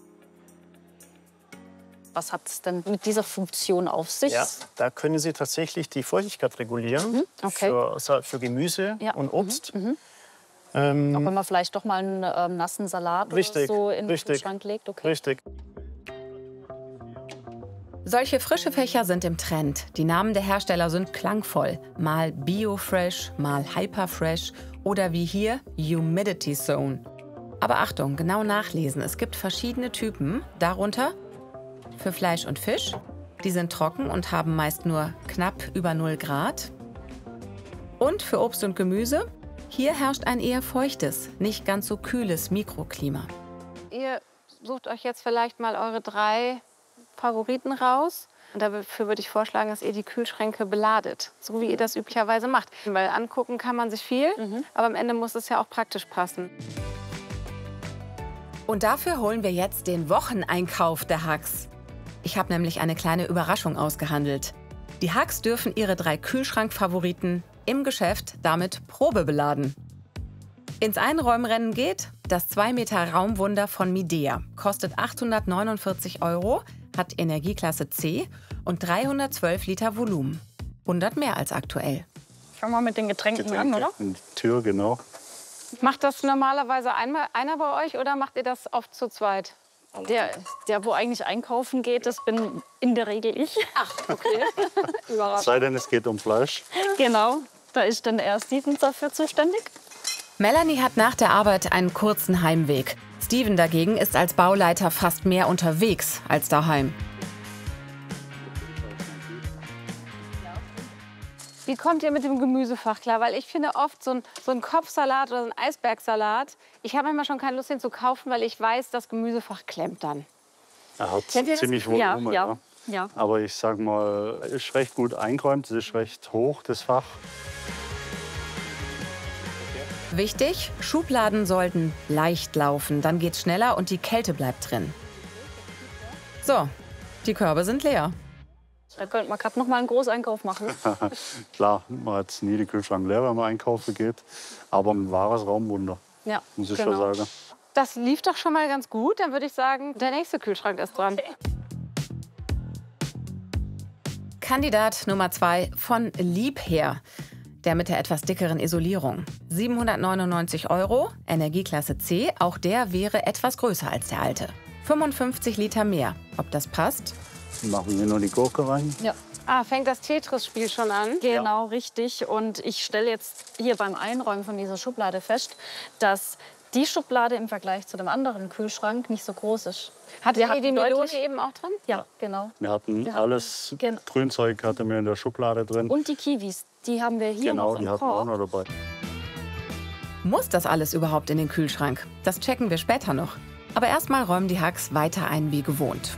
Was hat es denn mit dieser Funktion auf sich? Ja, da können Sie tatsächlich die Feuchtigkeit regulieren Mhm, okay. für, für Gemüse Ja. und Obst. Mhm. Ähm, Auch wenn man vielleicht doch mal einen ähm, nassen Salat Richtig, oder so in den richtig. Kühlschrank legt. Okay. Richtig. Solche frische Fächer sind im Trend. Die Namen der Hersteller sind klangvoll. Mal Biofresh, mal Hyperfresh oder wie hier Humidity Zone. Aber Achtung, genau nachlesen. Es gibt verschiedene Typen, darunter für Fleisch und Fisch. Die sind trocken und haben meist nur knapp über null Grad. Und für Obst und Gemüse, hier herrscht ein eher feuchtes, nicht ganz so kühles Mikroklima. Ihr sucht euch jetzt vielleicht mal eure drei Favoriten raus. Und dafür würde ich vorschlagen, dass ihr die Kühlschränke beladet, so wie ihr das üblicherweise macht. Weil angucken kann man sich viel, Mhm. aber am Ende muss es ja auch praktisch passen. Und dafür holen wir jetzt den Wocheneinkauf der Hax. Ich habe nämlich eine kleine Überraschung ausgehandelt. Die Hax dürfen ihre drei Kühlschrankfavoriten im Geschäft damit Probe beladen. Ins Einräumrennen geht das zwei Meter Raumwunder von Midea. Kostet achthundertneunundvierzig Euro, hat Energieklasse C und dreihundertzwölf Liter Volumen. hundert mehr als aktuell. Fangen wir mit den Getränken Getränke an, oder? in die Tür, genau. Macht das normalerweise einmal einer bei euch oder macht ihr das oft zu zweit? Der, der, wo eigentlich einkaufen geht, das bin in der Regel ich. Ach, okay. Es Überraschend. sei denn, es geht um Fleisch. Genau, da ist dann eher Steven dafür zuständig. Melanie hat nach der Arbeit einen kurzen Heimweg. Steven dagegen ist als Bauleiter fast mehr unterwegs als daheim. Wie kommt ihr mit dem Gemüsefach klar? Weil ich finde oft so ein, so ein Kopfsalat oder so ein Eisbergsalat, ich habe manchmal schon keine Lust, den zu kaufen, weil ich weiß, das Gemüsefach klemmt dann. Er hat Kennt ihr das? ziemlich Ja, Volumen, ja, ja. ja. Aber ich sag mal, es ist recht gut eingeräumt, es ist recht hoch, das Fach. Wichtig, Schubladen sollten leicht laufen, dann geht's schneller und die Kälte bleibt drin. So, die Körbe sind leer. Da könnte man gerade noch mal einen Großeinkauf machen. Klar, man hat nie den Kühlschrank leer, wenn man einkaufen geht. Aber ein wahres Raumwunder, Ja, muss ich genau. schon sagen. Das lief doch schon mal ganz gut. Dann würde ich sagen, der nächste Kühlschrank ist dran. Kandidat Nummer zwei von Liebherr. Der mit der etwas dickeren Isolierung. siebenhundertneunundneunzig Euro, Energieklasse C. Auch der wäre etwas größer als der alte. fünfundfünfzig Liter mehr. Ob das passt? Dann machen wir nur die Gurke rein. Ja. Ah, fängt das Tetris-Spiel schon an? Genau, richtig. Und ich stelle jetzt hier beim Einräumen von dieser Schublade fest, dass die Schublade im Vergleich zu dem anderen Kühlschrank nicht so groß ist. Hatte ihr die Melone eben auch drin? Ja, genau. Wir hatten Wir haben- alles Genau. Grünzeug hatten wir in der Schublade drin. Und die Kiwis, die haben wir hier Genau, noch die im hatten wir auch Korb. noch dabei. Muss das alles überhaupt in den Kühlschrank? Das checken wir später noch. Aber erstmal räumen die Hacks weiter ein wie gewohnt.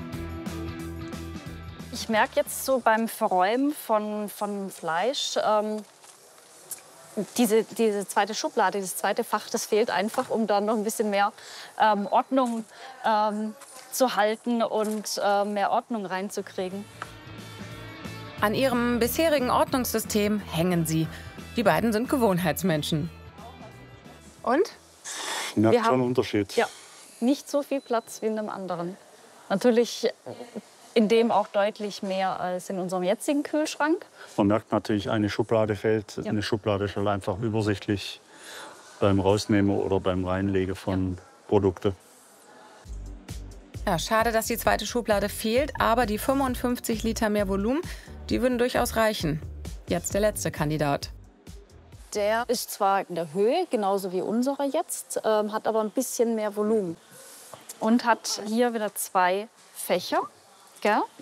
Ich merke jetzt so beim Verräumen von, von Fleisch, ähm, diese, diese zweite Schublade, dieses zweite Fach, das fehlt einfach, um dann noch ein bisschen mehr ähm, Ordnung ähm, zu halten und äh, mehr Ordnung reinzukriegen. An ihrem bisherigen Ordnungssystem hängen sie. Die beiden sind Gewohnheitsmenschen. Und? Ich merke Wir schon haben- einen Unterschied. Ja, nicht so viel Platz wie in einem anderen. Natürlich in dem auch deutlich mehr als in unserem jetzigen Kühlschrank. Man merkt natürlich, eine Schublade fehlt. Ja. Eine Schublade ist halt einfach übersichtlich beim Rausnehmen oder beim Reinlegen von Produkten. Ja, schade, dass die zweite Schublade fehlt, aber die fünfundfünfzig Liter mehr Volumen, die würden durchaus reichen. Jetzt der letzte Kandidat. Der ist zwar in der Höhe, genauso wie unserer jetzt, ähm, hat aber ein bisschen mehr Volumen. Und hat hier wieder zwei Fächer. Gell?